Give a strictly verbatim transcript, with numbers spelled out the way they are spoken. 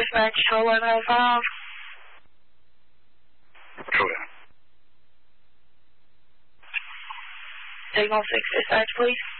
dispatch to eleven oh five. Go ahead. Signal six dispatch, please.